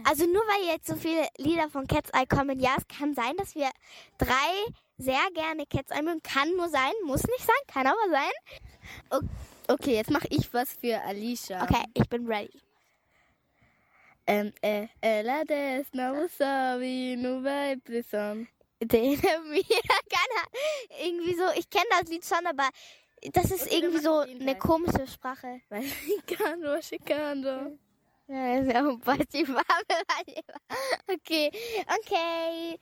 Also nur weil jetzt so viele Lieder von Cat's Eye kommen, ja, es kann sein, dass wir 3 sehr gerne Cat's Eye mögen. Kann nur sein, muss nicht sein, kann aber sein. Okay, jetzt mache ich was für Alicia. Okay, ich bin ready. La desna wasabi no vibração. Irgendwie so, ich kenne das Lied schon, aber das ist irgendwie so eine komische Sprache. Chicano. Ja, das ist ja auch ein Beispiel. Okay.